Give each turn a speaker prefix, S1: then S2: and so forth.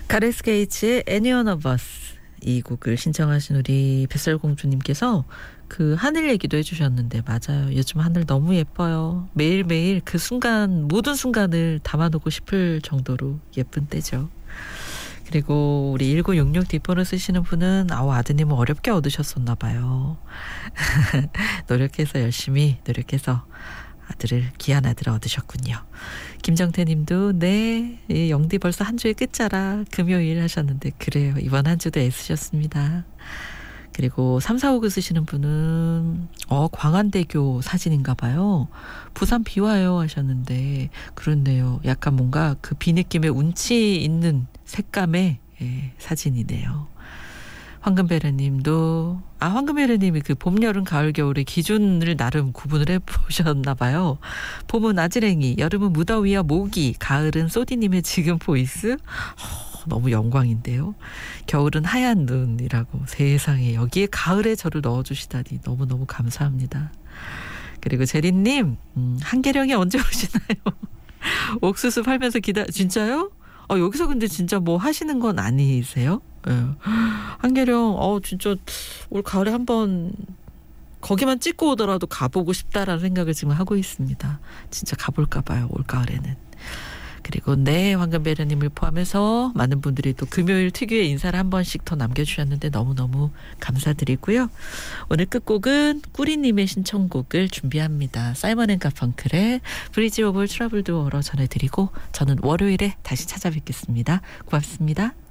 S1: 가레스 게이츠의 Anyone of Us, 이 곡을 신청하신 우리 뱃살공주님께서 그 하늘 얘기도 해주셨는데 맞아요. 요즘 하늘 너무 예뻐요. 매일매일 그 순간, 모든 순간을 담아놓고 싶을 정도로 예쁜 때죠. 그리고 우리 1966 뒷번호 쓰시는 분은 아드님은 어렵게 얻으셨었나 봐요. 열심히 노력해서 귀한 아들을 얻으셨군요. 김정태 님도 네, 영디 벌써 한 주의 끝자락 금요일 하셨는데 그래요. 이번 한 주도 애쓰셨습니다. 그리고 3459 쓰시는 분은 광안대교 사진인가 봐요. 부산 비 와요 하셨는데 그렇네요. 약간 뭔가 그 비 느낌의 운치 있는 색감의 사진이네요. 황금베르님도 황금베르님이 그 봄, 여름, 가을, 겨울의 기준을 나름 구분을 해보셨나 봐요. 봄은 아지랭이, 여름은 무더위와 모기, 가을은 소디님의 지금 보이스. 너무 영광인데요. 겨울은 하얀 눈이라고. 세상에 여기에 가을에 저를 넣어주시다니 너무너무 감사합니다. 그리고 제리님 한계령이 언제 오시나요? 옥수수 팔면서 진짜요? 여기서 근데 진짜 뭐 하시는 건 아니세요? 네. 한계령 진짜 올 가을에 한번 거기만 찍고 오더라도 가보고 싶다라는 생각을 지금 하고 있습니다. 진짜 가볼까 봐요, 올 가을에는. 그리고 네, 황금베르님을 포함해서 많은 분들이 또 금요일 특유의 인사를 한 번씩 더 남겨주셨는데 너무너무 감사드리고요. 오늘 끝곡은 꾸리님의 신청곡을 준비합니다. 사이먼 앤 가펑클의 브리지 오브 트러블 도어로 전해드리고 저는 월요일에 다시 찾아뵙겠습니다. 고맙습니다.